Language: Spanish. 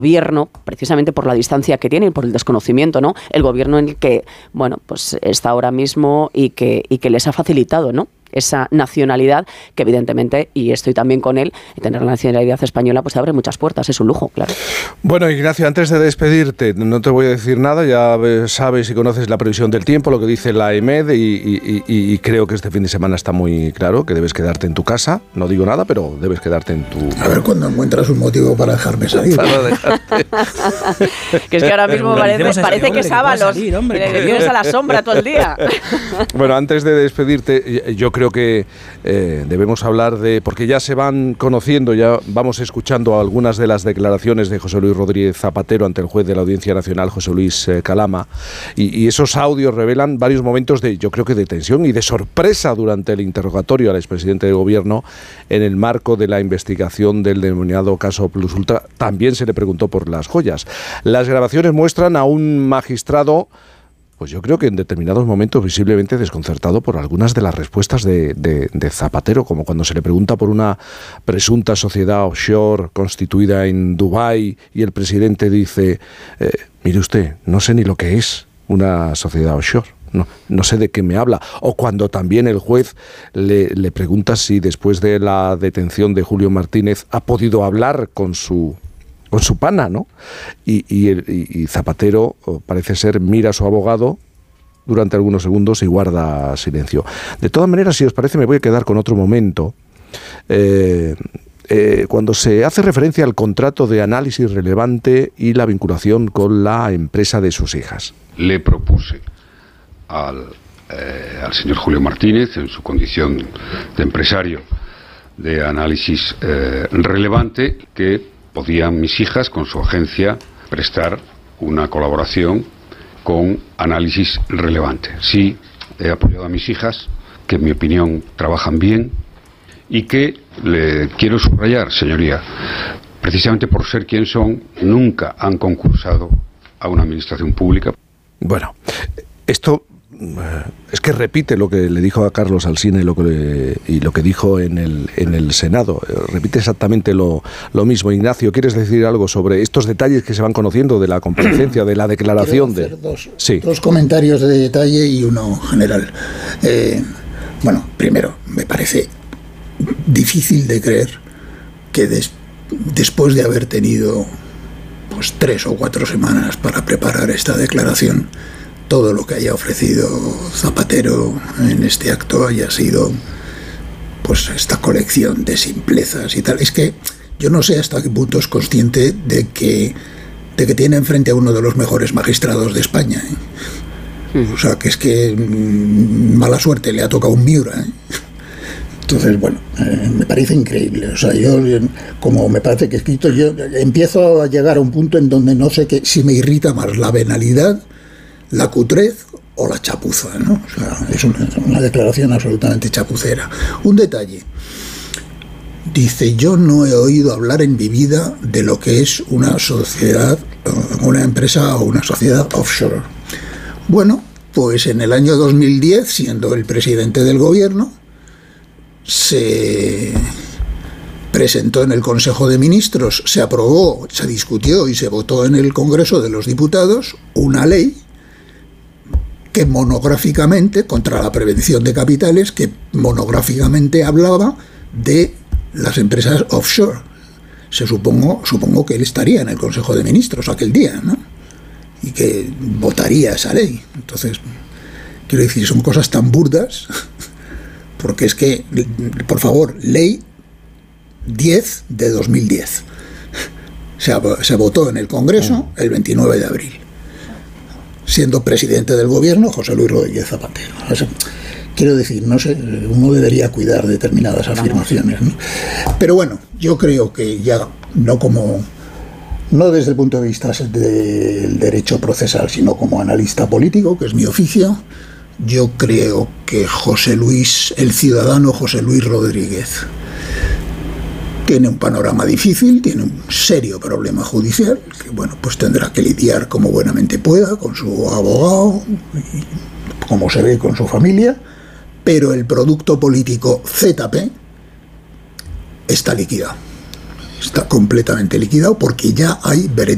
gobierno, precisamente por la distancia que tiene y por el desconocimiento, ¿no? El gobierno en el que, bueno, pues está ahora mismo y que les ha facilitado, ¿no?, esa nacionalidad que evidentemente, y estoy también con él, tener la nacionalidad española pues abre muchas puertas, es un lujo, claro. Bueno, Ignacio, antes de despedirte, no te voy a decir nada, ya sabes y conoces la previsión del tiempo, lo que dice la EMED, y creo que este fin de semana está muy claro, que debes quedarte en tu casa, no digo nada, pero debes quedarte en tu... A ver cuándo encuentras un motivo para dejarme salir. Para dejarte. Que es que ahora mismo parece que es Ábalos, y le tienes a la sombra todo el día. Bueno, antes de despedirte, yo creo que debemos hablar de, porque ya se van conociendo, ya vamos escuchando algunas de las declaraciones de José Luis Rodríguez Zapatero ante el juez de la Audiencia Nacional, José Luis Calama, y esos audios revelan varios momentos de, yo creo que de tensión y de sorpresa durante el interrogatorio al expresidente de gobierno en el marco de la investigación del denominado caso Plus Ultra. También se le preguntó por las joyas. Las grabaciones muestran a un magistrado, pues yo creo que en determinados momentos visiblemente desconcertado por algunas de las respuestas de Zapatero, como cuando se le pregunta por una presunta sociedad offshore constituida en Dubái y el presidente dice, mire usted, no sé ni lo que es una sociedad offshore. No sé de qué me habla. O cuando también el juez le pregunta si después de la detención de Julio Martínez ha podido hablar con su pana, ¿no? Y Zapatero parece ser, mira a su abogado durante algunos segundos y guarda silencio. De todas maneras, si os parece, me voy a quedar con otro momento. Cuando se hace referencia al contrato de análisis relevante y la vinculación con la empresa de sus hijas. Le propuse al señor Julio Martínez, en su condición de empresario de análisis relevante, que podían mis hijas, con su agencia, prestar una colaboración con análisis relevante. Sí, he apoyado a mis hijas, que en mi opinión trabajan bien, y que le quiero subrayar, señoría, precisamente por ser quien son, nunca han concursado a una administración pública. Bueno, esto es que repite lo que le dijo a Carlos Alsina y lo que dijo en el Senado. Repite exactamente lo mismo. Ignacio, ¿quieres decir algo sobre estos detalles que se van conociendo de la comparecencia, de la declaración? Quiero hacer dos comentarios de detalle y uno general. Bueno, primero, me parece difícil de creer que después de haber tenido pues 3 o 4 semanas para preparar esta declaración, todo lo que haya ofrecido Zapatero en este acto haya sido pues esta colección de simplezas y tal. Es que yo no sé hasta qué punto es consciente de que tiene enfrente a uno de los mejores magistrados de España, ¿eh? O sea, que es que mala suerte le ha tocado un Miura, ¿eh? Entonces, bueno, me parece increíble. O sea, yo, como me parece que he escrito, yo empiezo a llegar a un punto en donde no sé si me irrita más la venalidad, la cutrez o la chapuza, ¿no? O sea, es una declaración absolutamente chapucera. Un detalle. Dice, yo no he oído hablar en mi vida de lo que es una sociedad, una empresa o una sociedad offshore. Bueno, pues en el año 2010, siendo el presidente del gobierno, se presentó en el Consejo de Ministros, se aprobó, se discutió y se votó en el Congreso de los Diputados una ley que monográficamente, contra la prevención de capitales, que monográficamente hablaba de las empresas offshore. Supongo que él estaría en el Consejo de Ministros aquel día, ¿no? Y que votaría esa ley. Entonces, quiero decir, son cosas tan burdas, porque es que, por favor, ley 10 de 2010. Se votó en el Congreso el 29 de abril. Siendo presidente del gobierno José Luis Rodríguez Zapatero. O sea, quiero decir, no sé, uno debería cuidar determinadas afirmaciones, ¿no? Pero bueno, yo creo que ya no desde el punto de vista del derecho procesal, sino como analista político, que es mi oficio, yo creo que el ciudadano José Luis Rodríguez tiene un panorama difícil, tiene un serio problema judicial, que bueno, pues tendrá que lidiar como buenamente pueda con su abogado, como se ve con su familia, pero el producto político ZP está liquidado. Está completamente liquidado porque ya hay veredicto.